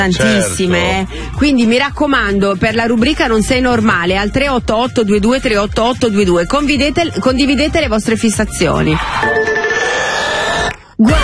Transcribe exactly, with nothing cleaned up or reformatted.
tantissime, certo. eh. Quindi mi raccomando, per la rubrica Non sei normale al tre otto otto due due tre otto otto due due condividete, condividete le vostre fissazioni.